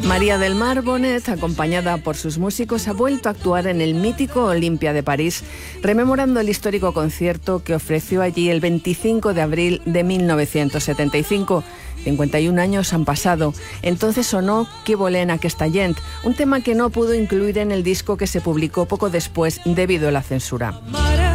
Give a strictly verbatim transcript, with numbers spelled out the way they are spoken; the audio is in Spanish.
María del Mar Bonet, acompañada por sus músicos, ha vuelto a actuar en el mítico Olympia de París, rememorando el histórico concierto que ofreció allí el veinticinco de abril de mil novecientos setenta y cinco. cincuenta y un años han pasado. Entonces sonó Que volem aquesta gent, un tema que no pudo incluir en el disco que se publicó poco después debido a la censura.